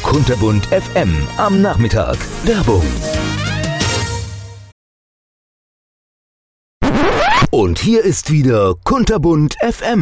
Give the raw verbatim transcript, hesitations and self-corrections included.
Kunterbunt F M am Nachmittag. Werbung. Und hier ist wieder Kunterbunt F M.